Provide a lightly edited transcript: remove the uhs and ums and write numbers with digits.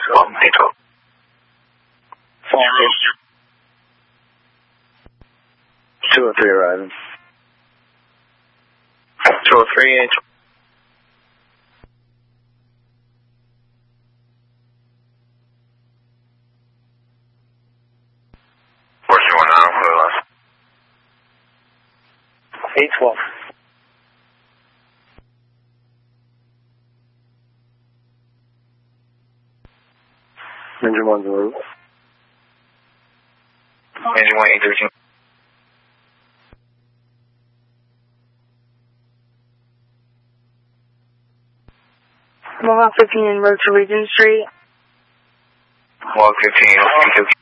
812. 203 arriving. 203, 812. Where's your 19 for the last? 812. Engine 1's on the roof. Engine 1, 813. Mohawk 15 en route to Regent Street. Mohawk 15,